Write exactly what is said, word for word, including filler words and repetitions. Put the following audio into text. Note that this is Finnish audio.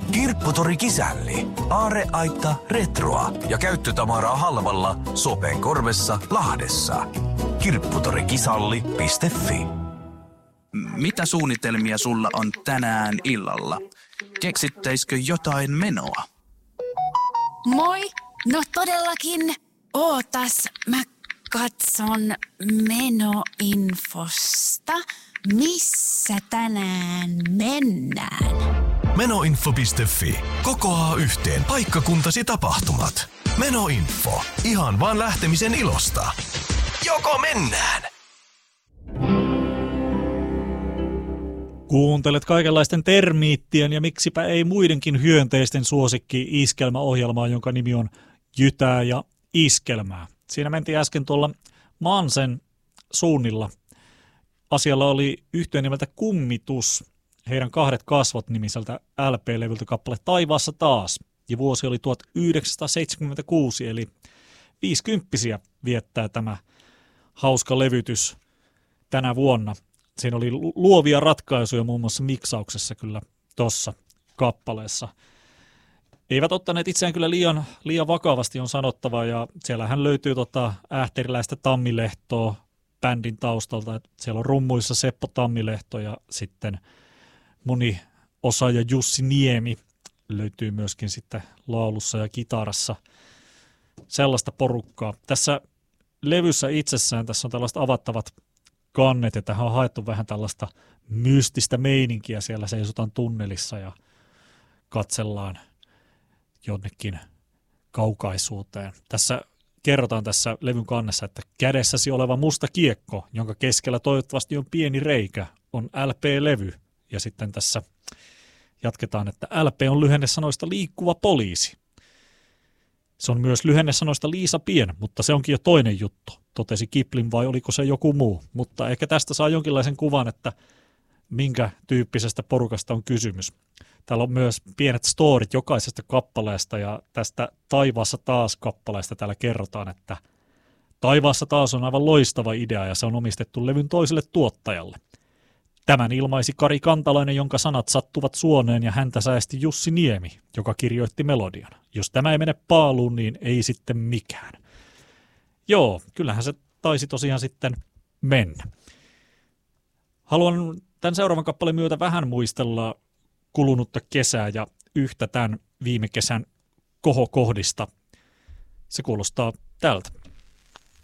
Kirpputori Kisälli. Aarreaitta retroa ja käyttötavaraa halvalla Sopen korvessa Lahdessa. kirpputorikisälli piste fi. Mitä suunnitelmia sulla on tänään illalla? Keksittäisikö jotain menoa? Moi! No todellakin. Ootas, mä katson menoinfosta. Missä tänään mennään? Menoinfo piste fi. Kokoaa yhteen paikkakuntasi tapahtumat. Menoinfo. Ihan vaan lähtemisen ilosta. Joko mennään? Kuuntelet kaikenlaisten termiittien ja miksipä ei muidenkin hyönteisten suosikki iskelmäohjelmaa, jonka nimi on Jytää ja iskelmää. Siinä mentiin äsken tuolla Mansen suunnilla. Asialla oli yhtyeen nimeltä Kummitus, heidän Kahdet kasvot -nimiseltä L P-levyltä kappale Taivaassa taas. Ja vuosi oli tuhatyhdeksänsataaseitsemänkymmentäkuusi, eli viisikymppisiä viettää tämä hauska levytys tänä vuonna. Siinä oli luovia ratkaisuja muun muassa miksauksessa kyllä tuossa kappaleessa. Eivät ottaneet itseään kyllä liian, liian vakavasti, on sanottava, ja siellähän löytyy tota ähteriläistä Tammilehtoa bändin taustalta. Siellä on rummuissa Seppo Tammilehto ja sitten moni osaaja Jussi Niemi löytyy myöskin sitten laulussa ja kitarassa. Sellaista porukkaa. Tässä levyssä itsessään tässä on tällaiset avattavat kannet, ja tähän on haettu vähän tällaista mystistä meininkiä. Siellä seisotaan tunnelissa ja katsellaan jonnekin kaukaisuuteen. Tässä kerrotaan tässä levyn kannessa, että kädessäsi oleva musta kiekko, jonka keskellä toivottavasti on pieni reikä, on L P-levy. Ja sitten tässä jatketaan, että L P on lyhennesanoista liikkuva poliisi. Se on myös lyhennesanoista Liisa Pien, mutta se onkin jo toinen juttu, totesi Kipling, vai oliko se joku muu. Mutta ehkä tästä saa jonkinlaisen kuvan, että minkä tyyppisestä porukasta on kysymys. Täällä on myös pienet storit jokaisesta kappaleesta, ja tästä Taivaassa taas -kappaleesta täällä kerrotaan, että Taivaassa taas on aivan loistava idea, ja se on omistettu levyn toiselle tuottajalle. Tämän ilmaisi Kari Kantalainen, jonka sanat sattuvat suoneen, ja häntä säesti Jussi Niemi, joka kirjoitti melodian. Jos tämä ei mene paaluun, niin ei sitten mikään. Joo, kyllähän se taisi tosiaan sitten mennä. Haluan tämän seuraavan kappaleen myötä vähän muistella kulunutta kesää ja yhtä tämän viime kesän kohokohdista. Se kuulostaa tältä.